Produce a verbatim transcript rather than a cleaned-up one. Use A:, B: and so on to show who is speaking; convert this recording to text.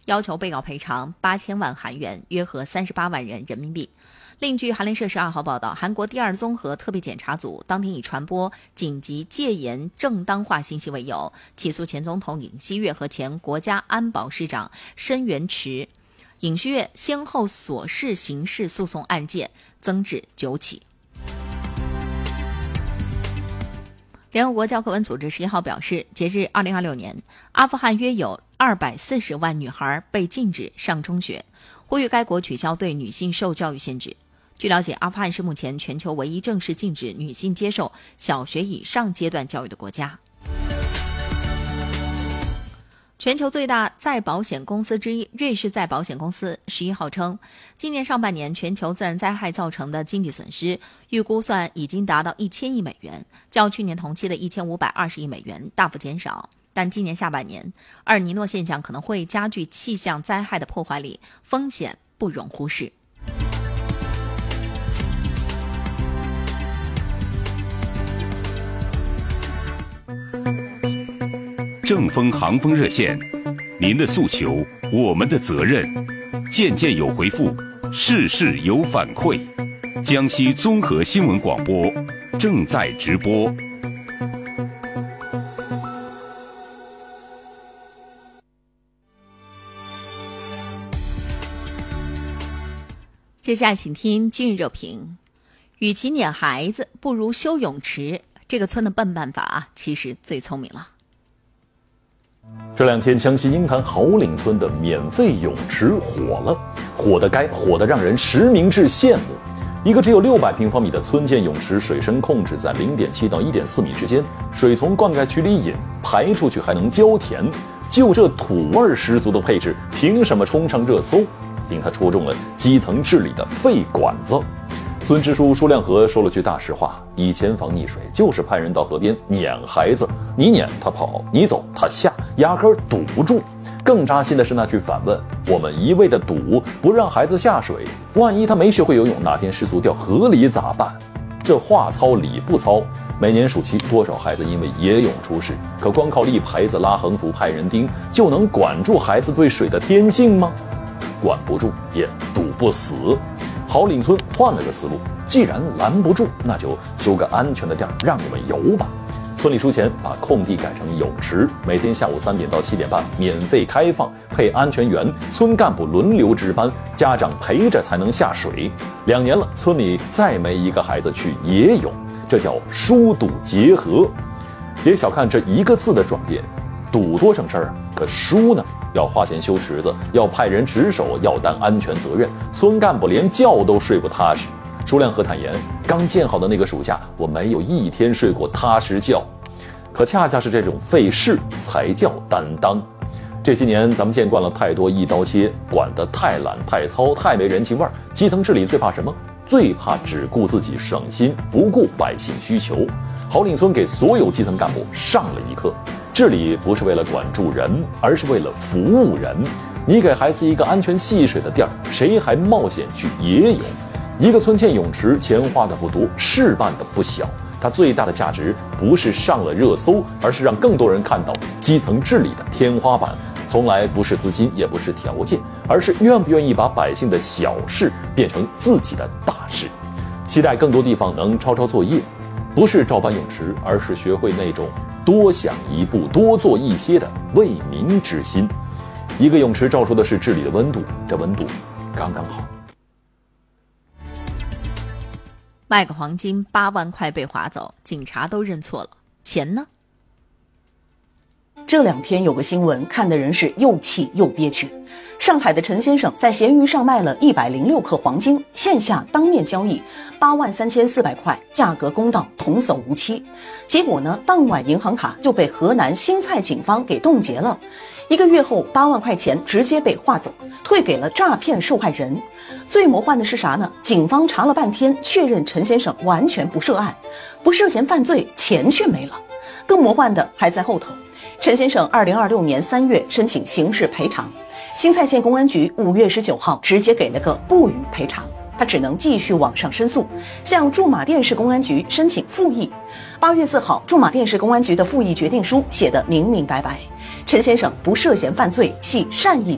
A: 要求被告赔偿八千万韩元，约合三十八万元人民币。另据韩联社十二号报道，韩国第二综合特别检察组当天以传播紧急戒严正当化信息为由，起诉前总统尹锡悦和前国家安保市长申元池。尹锡悦先后所示刑事诉讼案件增至九起。联合国教科文组织十一号表示，截至二零二六年，阿富汗约有二百四十万女孩被禁止上中学，呼吁该国取消对女性受教育限制。据了解，阿富汗是目前全球唯一正式禁止女性接受小学以上阶段教育的国家。全球最大再保险公司之一瑞士再保险公司十一号称，今年上半年全球自然灾害造成的经济损失预估算已经达到一千亿美元，较去年同期的一千五百二十亿美元大幅减少。但今年下半年，厄尔尼诺现象可能会加剧气象灾害的破坏力，风险不容忽视。
B: 正风航风热线，您的诉求，我们的责任，件件有回复，事事有反馈。江西综合新闻广播正在直播。
A: 接下来请听今日热评：与其撵孩子，不如修泳池。这个村的笨办法啊，其实最聪明了。
C: 这两天，江西鹰潭好岭村的免费泳池火了，火得该火得让人实名制羡慕。一个只有六百平方米的村建泳池，水深控制在零点七到一点四米之间，水从灌溉渠里引，排出去还能浇田。就这土味十足的配置，凭什么冲上热搜？令他戳中了基层治理的废管子。村支书舒亮和说了句大实话：以前防溺水就是派人到河边撵孩子，你撵他跑，你走他下，压根儿堵不住。更扎心的是那句反问：我们一味的堵，不让孩子下水，万一他没学会游泳，哪天失足掉河里咋办？这话糙理不糙。每年暑期，多少孩子因为野泳出事，可光靠立牌子、拉横幅、派人盯，就能管住孩子对水的天性吗？管不住也堵不死。好岭村换了个思路，既然拦不住，那就修个安全的地儿让你们游吧。村里出钱把空地改成泳池，每天下午三点到七点半免费开放，配安全员，村干部轮流值班，家长陪着才能下水。两年了，村里再没一个孩子去野泳，这叫疏堵结合。别小看这一个字的转变，堵多省事儿啊，可疏呢？要花钱修池子，要派人值守，要担安全责任，村干部连觉都睡不踏实。舒亮和坦言，刚建好的那个暑假，我没有一天睡过踏实觉。可恰恰是这种费事才叫担当。这些年咱们见惯了太多一刀切，管得太懒太糙，太没人情味儿。基层治理最怕什么？最怕只顾自己省心，不顾百姓需求。好岭村给所有基层干部上了一课，治理不是为了管住人，而是为了服务人。你给孩子一个安全戏水的地儿，谁还冒险去野泳？一个村建泳池，钱花的不多，事办的不小。它最大的价值不是上了热搜，而是让更多人看到基层治理的天花板。从来不是资金，也不是条件，而是愿不愿意把百姓的小事变成自己的大事。期待更多地方能抄抄作业，不是照搬泳池，而是学会那种多想一步、多做一些的为民之心。一个泳池照出的是治理的温度，这温度刚刚好。
A: 卖个黄金八万块被划走，警察都认错了，钱呢？
D: 这两天有个新闻，看的人是又气又憋屈。上海的陈先生在闲鱼上卖了一百零六克黄金，线下当面交易八万三千四百块，价格公道，童叟无欺。结果呢，当晚银行卡就被河南新蔡警方给冻结了。一个月后，八万块钱直接被划走，退给了诈骗受害人。最魔幻的是啥呢？警方查了半天，确认陈先生完全不涉案，不涉嫌犯罪，钱却没了。更魔幻的还在后头。陈先生二零二六年三月申请刑事赔偿，新蔡县公安局五月十九号直接给了个不予赔偿，他只能继续往上申诉，向驻马店市公安局申请复议。八月四号，驻马店市公安局的复议决定书写得明明白白，陈先生不涉嫌犯罪，系善意